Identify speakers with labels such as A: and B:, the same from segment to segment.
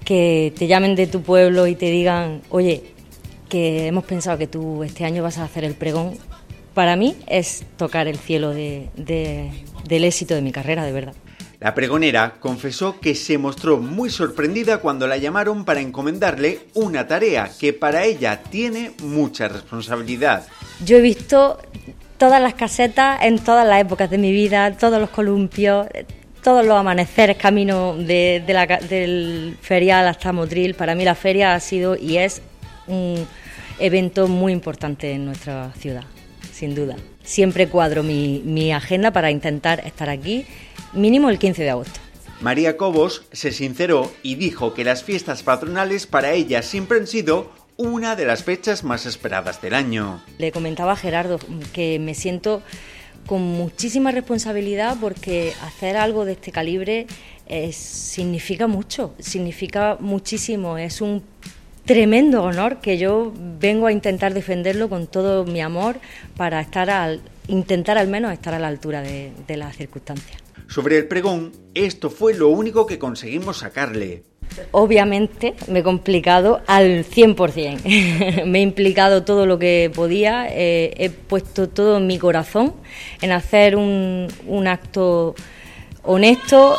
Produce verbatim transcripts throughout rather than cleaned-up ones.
A: que te llamen de tu pueblo y te digan, oye, que hemos pensado que tú este año vas a hacer el pregón, para mí es tocar el cielo de, de, del éxito de mi carrera, de verdad.
B: La pregonera confesó que se mostró muy sorprendida cuando la llamaron para encomendarle una tarea que para ella tiene mucha responsabilidad.
A: Yo he visto todas las casetas en todas las épocas de mi vida, todos los columpios, todos los amaneceres camino de, de la, del ferial hasta Motril. Para mí la feria ha sido y es un evento muy importante en nuestra ciudad, sin duda. Siempre cuadro mi, mi agenda para intentar estar aquí, mínimo el quince de agosto.
B: María Cobos se sinceró y dijo que las fiestas patronales para ella siempre han sido una de las fechas más esperadas del año.
A: Le comentaba a Gerardo que me siento con muchísima responsabilidad porque hacer algo de este calibre eh, significa mucho, significa muchísimo, es un tremendo honor que yo vengo a intentar defenderlo con todo mi amor para estar al, intentar al menos estar a la altura de, de las circunstancias.
B: Sobre el pregón, esto fue lo único que conseguimos sacarle.
A: Obviamente me he complicado al cien por ciento, me he implicado todo lo que podía, eh, he puesto todo mi corazón en hacer un, un acto honesto,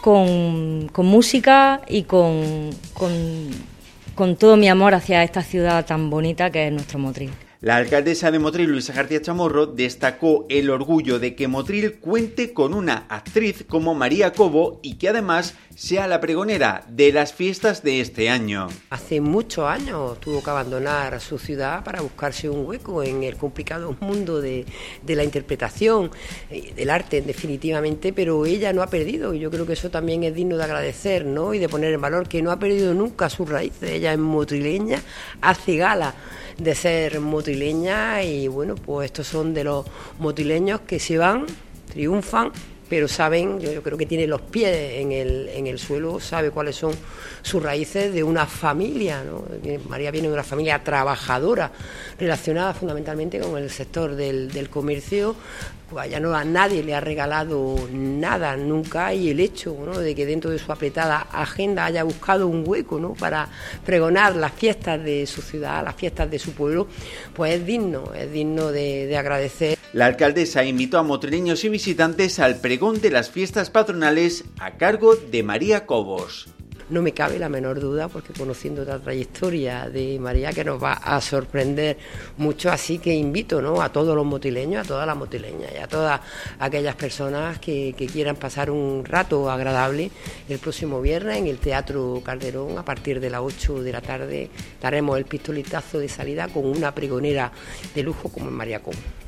A: con, con música y con, con, con todo mi amor hacia esta ciudad tan bonita que es nuestro Motril.
B: La alcaldesa de Motril, Luisa García Chamorro, destacó el orgullo de que Motril cuente con una actriz como María Cobo y que además sea la pregonera de las fiestas de este año.
C: Hace muchos años tuvo que abandonar su ciudad para buscarse un hueco en el complicado mundo de, de la interpretación, del arte definitivamente, pero ella no ha perdido y yo creo que eso también es digno de agradecer, ¿no? Y de poner en valor que no ha perdido nunca sus raíces. Ella es motrileña, hace gala de ser motrileña y bueno, pues estos son de los motrileños que se van, triunfan, pero saben, yo, yo creo que tiene los pies en el, en el suelo, sabe cuáles son sus raíces de una familia, ¿no? María viene de una familia trabajadora, relacionada fundamentalmente con el sector del, del comercio. Pues ya no a nadie le ha regalado nada nunca y el hecho, ¿no?, de que dentro de su apretada agenda haya buscado un hueco, ¿no?, para pregonar las fiestas de su ciudad, las fiestas de su pueblo, pues es digno, es digno de, de agradecer.
B: La alcaldesa invitó a motrileños y visitantes al pregón de las fiestas patronales a cargo de María Cobos.
C: No me cabe la menor duda, porque conociendo la trayectoria de María, que nos va a sorprender mucho, así que invito, ¿no?, a todos los motileños, a todas las motileñas y a todas aquellas personas que, que quieran pasar un rato agradable el próximo viernes en el Teatro Calderón. A partir de las ocho de la tarde daremos el pistoletazo de salida con una pregonera de lujo como es María Cobo.